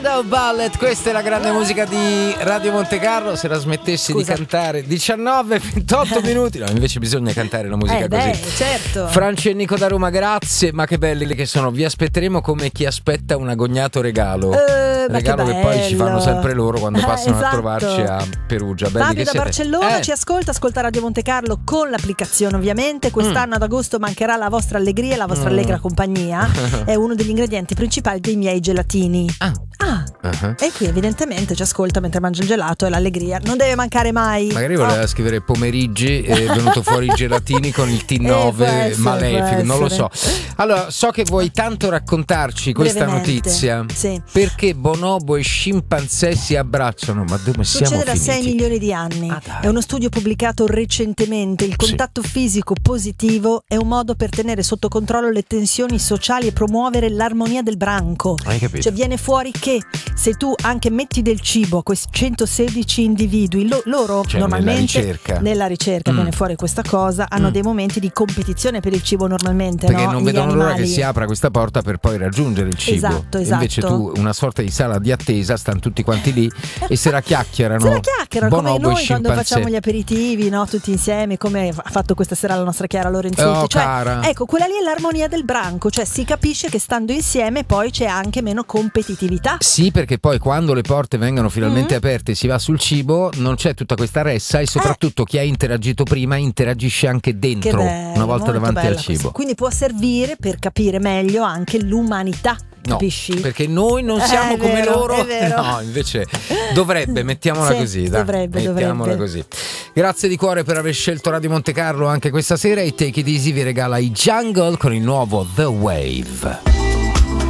Ballet, questa è la grande musica di Radio Monte Carlo. Se la smettessi di cantare 19-28 minuti. No, invece bisogna cantare la musica così. Certo. Franci e Nico da Roma, grazie. Ma che belli che sono. Vi aspetteremo come chi aspetta un agognato regalo. Regalo che poi ci fanno sempre loro quando passano a trovarci a Perugia. Belli Fabio che da siete. Barcellona ci ascolta Radio Monte Carlo con l'applicazione ovviamente. Quest'anno ad agosto mancherà la vostra allegria e la vostra allegra compagnia. È uno degli ingredienti principali dei miei gelatini. E qui evidentemente ci ascolta mentre mangia il gelato e l'allegria non deve mancare mai. Magari voleva scrivere pomeriggi e è venuto fuori i gelatini con il T9 malefico, non lo so. Allora, so che vuoi tanto raccontarci questa notizia. Sì. Perché bonobo e scimpanzé si abbracciano? Ma dove siamo finiti? Succede da 6 milioni di anni. È uno studio pubblicato recentemente. Il contatto fisico positivo è un modo per tenere sotto controllo le tensioni sociali e promuovere l'armonia del branco. Hai capito? Cioè viene fuori che se tu anche metti del cibo a questi 116 individui, loro normalmente nella ricerca viene fuori questa cosa, hanno dei momenti di competizione per il cibo normalmente, perché no? non vedono l'ora che si apra questa porta per poi raggiungere il cibo. Esatto. Invece tu, una sorta di sala di attesa, stanno tutti quanti lì e se la chiacchierano come noi quando facciamo gli aperitivi, no? Tutti insieme, come ha fatto questa sera la nostra Chiara Lorenzetti. Ecco, quella lì è l'armonia del branco, cioè si capisce che stando insieme poi c'è anche meno competitività. Sì, perché poi quando le porte vengono finalmente aperte e si va sul cibo non c'è tutta questa ressa e soprattutto chi ha interagito prima interagisce anche dentro, una volta davanti al cibo. Questo. Quindi può servire per capire meglio anche l'umanità. No, capisci? Perché noi non siamo come loro. No, invece dovrebbe, mettiamola così. Mettiamola così. Grazie di cuore per aver scelto Radio Monte Carlo anche questa sera. E Take It Easy vi regala i Jungle con il nuovo The Wave.